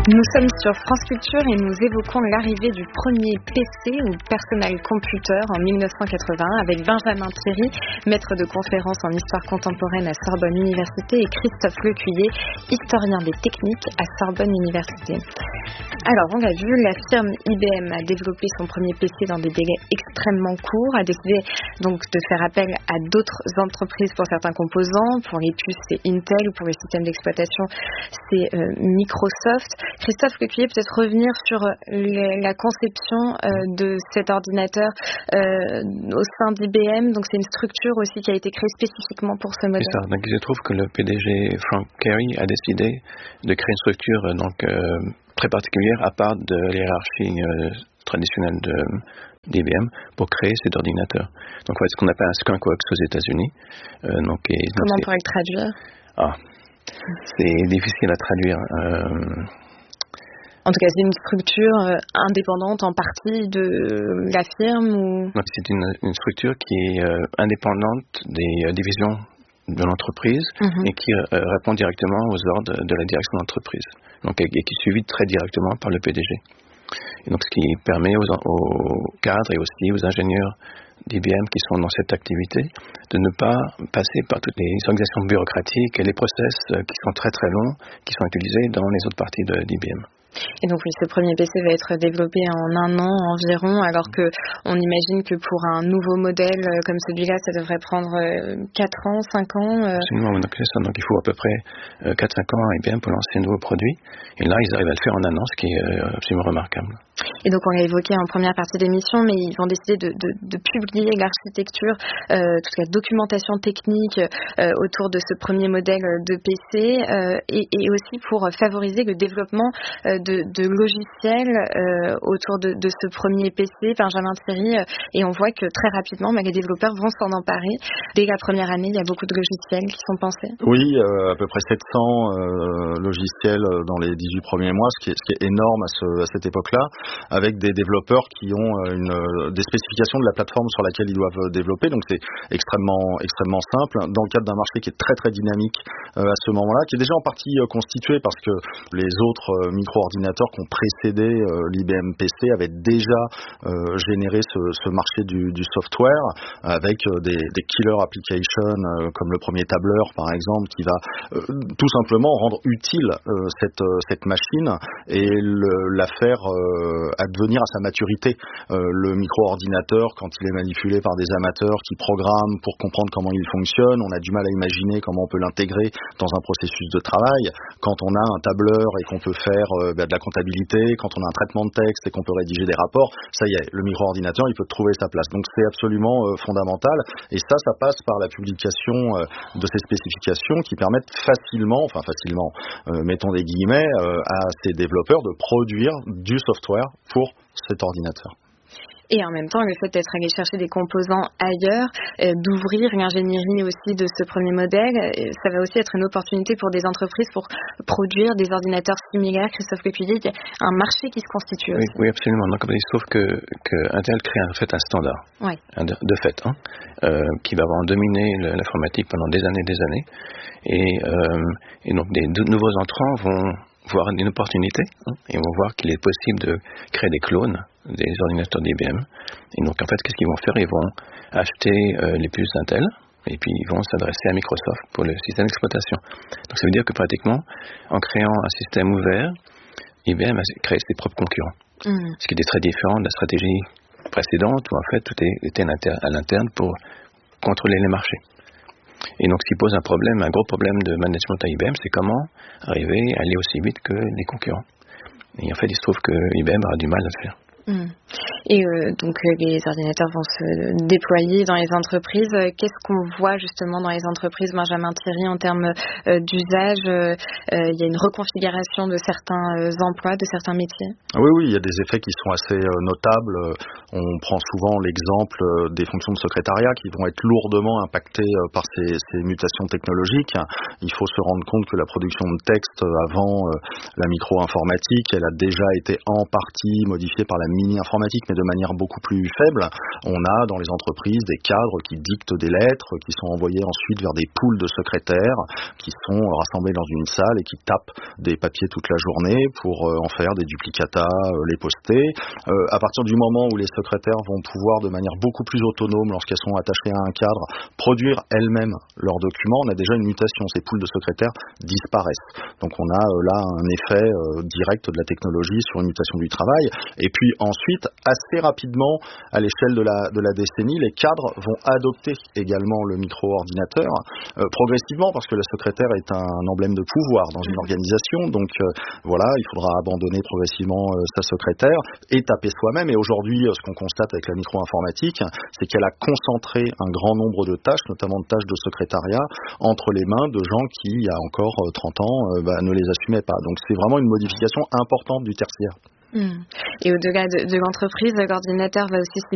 Nous sommes sur France Culture et nous évoquons l'arrivée du premier PC ou Personal Computer en 1981 avec Benjamin Thierry, maître de conférences en histoire contemporaine à Sorbonne Université, et Christophe Lecuyer, historien des techniques à Sorbonne Université. Alors, on l'a vu, la firme IBM a développé son premier PC dans des délais extrêmement courts, a décidé donc de faire appel à d'autres entreprises pour certains composants. Pour les puces, c'est Intel, ou pour les systèmes d'exploitation, c'est Microsoft. Christophe Lecuyer, peut-être revenir sur la conception de cet ordinateur au sein d'IBM. Donc, c'est une structure aussi qui a été créée spécifiquement pour ce modèle. C'est ça. Donc, je trouve que le PDG Frank Cary a décidé de créer une structure très particulière à part de l'hiérarchie traditionnelle d'IBM pour créer cet ordinateur. Donc, ce qu'on appelle un skunkworks aux États-Unis. Comment on pourrait le traduire? C'est difficile à traduire. En tout cas, c'est une structure indépendante en partie de la firme ou... Donc, c'est une structure qui est indépendante des divisions de l'entreprise et qui répond directement aux ordres de la direction de l'entreprise. Donc, et qui est suivie très directement par le PDG. Et donc, ce qui permet aux cadres et aussi aux ingénieurs d'IBM qui sont dans cette activité de ne pas passer par toutes les organisations bureaucratiques et les process qui sont très très longs, qui sont utilisés dans les autres parties d'IBM. Et donc, oui, ce premier PC va être développé en 1 an environ, alors que on imagine que pour un nouveau modèle comme celui-là, ça devrait prendre 4 ans, 5 ans. Absolument, donc c'est ça. Donc, il faut à peu près 4-5 ans à IBM pour lancer un nouveau produit. Et là, ils arrivent à le faire en 1 an, ce qui est absolument remarquable. Et donc, on l'a évoqué en première partie de l'émission, mais ils vont décider de publier l'architecture, toute la documentation technique autour de ce premier modèle de PC, et aussi pour favoriser le développement de logiciels autour de ce premier PC, Benjamin Thierry, et on voit que très rapidement, les développeurs vont s'en emparer. Dès la première année, il y a beaucoup de logiciels qui sont pensés. Oui, à peu près 700 logiciels dans les 18 premiers mois, ce qui est énorme à cette époque-là, avec des développeurs qui ont des spécifications de la plateforme sur laquelle ils doivent développer. Donc c'est extrêmement simple, dans le cadre d'un marché qui est très très dynamique à ce moment-là, qui est déjà en partie constitué parce que les autres micro-ordinateurs qui ont précédé l'IBM PC avaient déjà généré ce marché du software avec des killer applications comme le premier tableur par exemple, qui va tout simplement rendre utile cette machine et la faire advenir à sa maturité. Le micro-ordinateur, quand il est manipulé par des amateurs qui programment pour comprendre comment il fonctionne, on a du mal à imaginer comment on peut l'intégrer dans un processus de travail. Quand on a un tableur et qu'on peut faire de la comptabilité, quand on a un traitement de texte et qu'on peut rédiger des rapports, ça y est, le micro-ordinateur, il peut trouver sa place. Donc c'est absolument fondamental. Et ça passe par la publication de ces spécifications qui permettent facilement, mettons des guillemets, à ces développeurs de produire du software pour cet ordinateur. Et en même temps, le fait d'être allé chercher des composants ailleurs, d'ouvrir l'ingénierie aussi de ce premier modèle, ça va aussi être une opportunité pour des entreprises pour produire des ordinateurs similaires. Christophe Lecuyer, il y a un marché qui se constitue aussi. Oui, absolument. Donc, il se trouve que Intel crée en fait un standard, qui va avoir dominé l'informatique pendant des années. Et donc, des nouveaux entrants vont voir une opportunité et vont voir qu'il est possible de créer des clones des ordinateurs d'IBM. Et donc, en fait, qu'est-ce qu'ils vont faire? Ils vont acheter les puces Intel et puis ils vont s'adresser à Microsoft pour le système d'exploitation. Donc, ça veut dire que pratiquement, en créant un système ouvert, IBM a créé ses propres concurrents. Ce qui était très différent de la stratégie précédente où, en fait, tout était à l'interne pour contrôler les marchés. Et donc, ce qui pose un gros problème de management à IBM, c'est comment arriver à aller aussi vite que les concurrents. Et en fait, il se trouve que IBM aura du mal à le faire. Et donc les ordinateurs vont se déployer dans les entreprises. Qu'est-ce qu'on voit justement dans les entreprises, Benjamin Thierry, en termes d'usage? Il y a une reconfiguration de certains emplois, de certains métiers? Oui, il y a des effets qui sont assez notables. On prend souvent l'exemple des fonctions de secrétariat qui vont être lourdement impactées par ces mutations technologiques. Il faut se rendre compte que la production de texte avant la micro-informatique, elle a déjà été en partie modifiée par la mini-informatique, mais de manière beaucoup plus faible. On a dans les entreprises des cadres qui dictent des lettres, qui sont envoyées ensuite vers des pools de secrétaires, qui sont rassemblés dans une salle et qui tapent des papiers toute la journée pour en faire des duplicata, les poster. À partir du moment où les secrétaires vont pouvoir de manière beaucoup plus autonome, lorsqu'elles sont attachées à un cadre, produire elles-mêmes leurs documents, on a déjà une mutation. Ces pools de secrétaires disparaissent. Donc on a là un effet direct de la technologie sur une mutation du travail. Et puis ensuite, assez rapidement, à l'échelle de la décennie, les cadres vont adopter également le micro-ordinateur progressivement, parce que le secrétaire est un emblème de pouvoir dans une organisation. Donc voilà, il faudra abandonner progressivement sa secrétaire et taper soi-même. Et aujourd'hui, ce qu'on constate avec la micro-informatique, c'est qu'elle a concentré un grand nombre de tâches, notamment de tâches de secrétariat, entre les mains de gens qui, il y a encore 30 ans, ne les assumaient pas. Donc c'est vraiment une modification importante du tertiaire. Et au-delà de l'entreprise, l'ordinateur va aussi